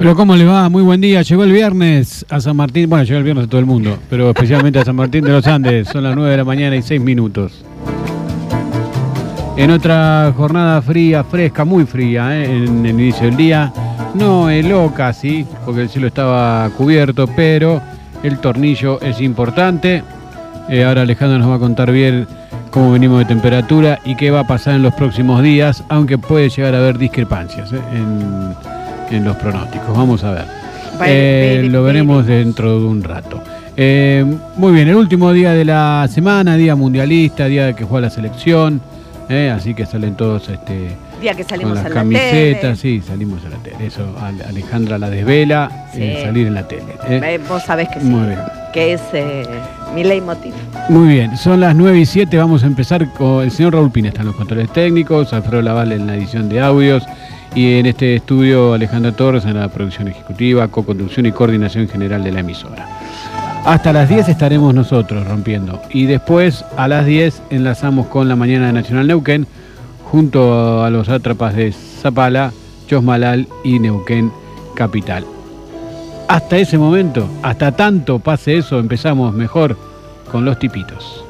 Pero ¿cómo le va? Muy buen día. Llegó el viernes a San Martín. Bueno, llegó el viernes a todo el mundo, pero especialmente a San Martín de los Andes. Son las 9 de la mañana y 6 minutos. En otra jornada fría, fresca, muy fría, en el inicio del día. No heló casi, porque el cielo estaba cubierto, pero el tornillo es importante. Ahora Alejandra nos va a contar bien cómo venimos de temperatura y qué va a pasar en los próximos días, aunque puede llegar a haber discrepancias en los pronósticos. Vamos a ver. Lo veremos dentro de un rato. Muy bien, el último día de la semana, día mundialista, día que juega la selección, así que salen todos día que salimos con las a la camisetas, tele. Sí, salimos a la tele. Eso Alejandra la desvela, Sí. Salir en la tele. Vos sabés que sí, Muy bien. que es mi leitmotiv. Muy bien, son las 9:07, vamos a empezar con el señor Raúl Pina, está en los controles técnicos, Alfredo Laval en la edición de audios y en este estudio Alejandra Torres en la producción ejecutiva, co-conducción y coordinación general de la emisora. Hasta las 10 estaremos nosotros rompiendo y después a las 10 enlazamos con la mañana de Nacional Neuquén junto a los sátrapas de Zapala, Chosmalal y Neuquén Capital. Hasta ese momento, hasta tanto pase eso, empezamos mejor con los tipitos.